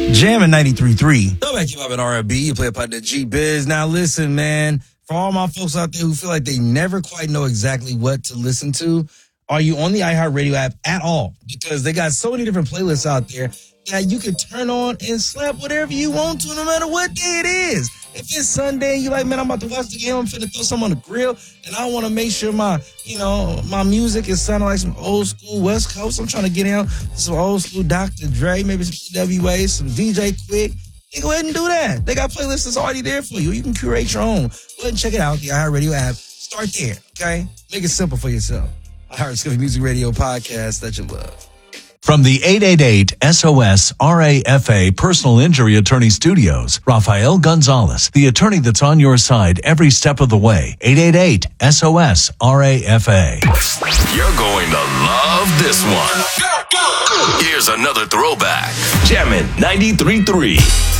Jamming 93.3. Go back, keep up at R&B. You play a part of G-Biz. Now listen, man, for all my folks out there who feel like they never quite know exactly what to listen to, are you on the iHeartRadio app at all? Because they got so many different playlists out there that you can turn on and slap whatever you want to, no matter what day it is. If it's Sunday and you're like, man, I'm about to watch the game, I'm finna throw something on the grill, and I want to make sure my music is sounding like some old school West Coast. I'm trying to get in some old school Dr. Dre, maybe some WA, some DJ Quick. You go ahead and do that. They got playlists that's already there for you. You can curate your own. Go ahead and check it out, the iHeartRadio app. Start there, okay? Make it simple for yourself. iHeartRadio Music Radio podcast that you love. From the 888-SOS-RAFA Personal Injury Attorney Studios, Rafael Gonzalez, the attorney that's on your side every step of the way. 888-SOS-RAFA. You're going to love this one. Here's another throwback. Jammin' 93.3.